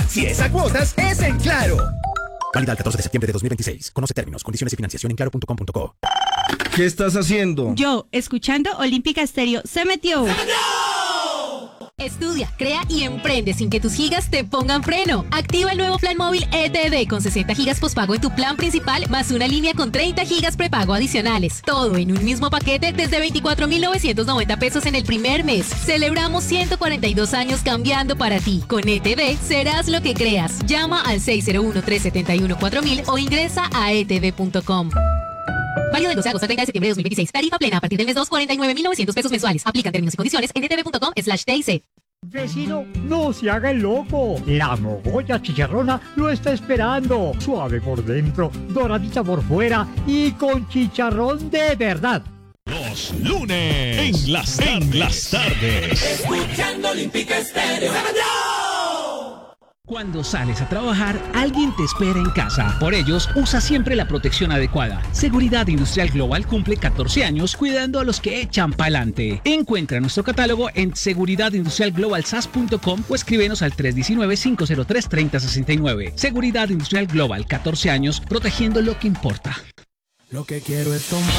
Si es a cuotas, es en Claro. Válida el 14 de septiembre de 2026. Conoce términos, condiciones y financiación en claro.com.co. ¿Qué estás haciendo? Yo, escuchando Olímpica Estéreo. ¡Se metió! Estudia, crea y emprende sin que tus gigas te pongan freno. Activa el nuevo plan móvil ETV con 60 gigas pospago en tu plan principal más una línea con 30 gigas prepago adicionales. Todo en un mismo paquete desde 24,990 pesos en el primer mes. Celebramos 142 años cambiando para ti. Con ETV serás lo que creas. Llama al 601-371-4000 o ingresa a etv.com. Válido del 12 de agosto al 30 de septiembre de 2026. Tarifa plena a partir del mes 2, 49,900 pesos mensuales. Aplican términos y condiciones en etv.com/TIC. Vecino, no se haga el loco. La mogolla chicharrona lo está esperando. Suave por dentro, doradita por fuera y con chicharrón de verdad. Los lunes en las tardes. Escuchando Olímpica Estéreo. Cuando sales a trabajar, alguien te espera en casa. Por ellos, usa siempre la protección adecuada. Seguridad Industrial Global cumple 14 años cuidando a los que echan pa'lante. Encuentra nuestro catálogo en seguridatindustrialglobalsas.com o escríbenos al 319-503-3069. Seguridad Industrial Global, 14 años protegiendo lo que importa. Lo que quiero es tomar